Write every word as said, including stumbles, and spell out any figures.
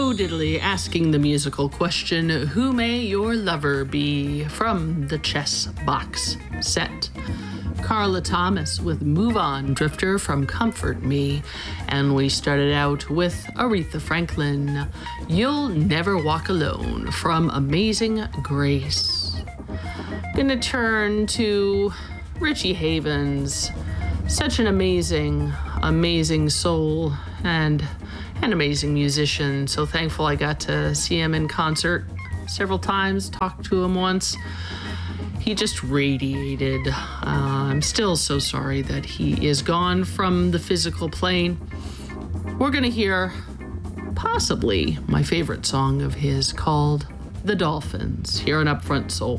Bo Diddley asking the musical question, who may your lover be? From the Chess Box set. Carla Thomas with Move On, Drifter from Comfort Me. And we started out with Aretha Franklin, You'll Never Walk Alone from Amazing Grace. Gonna turn to Richie Havens. Such an amazing, amazing soul and an amazing musician. So thankful I got to see him in concert several times, talked to him once. He just radiated. Uh, I'm still so sorry that he is gone from the physical plane. We're going to hear possibly my favorite song of his called The Dolphins here on Upfront Soul.